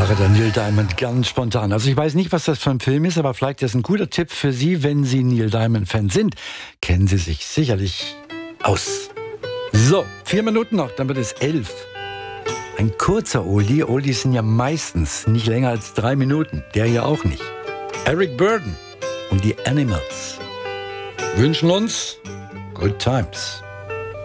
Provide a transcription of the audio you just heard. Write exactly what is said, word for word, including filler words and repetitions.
frage dann Neil Diamond ganz spontan. Also ich weiß nicht, was das für ein Film ist, aber vielleicht ist ein guter Tipp für Sie, wenn Sie Neil Diamond-Fan sind. Kennen Sie sich sicherlich aus. So, vier Minuten noch, dann wird es elf. Ein kurzer Oldie. Oldies sind ja meistens nicht länger als drei Minuten. Der hier auch nicht. Eric Burdon und die Animals wünschen uns Good Times.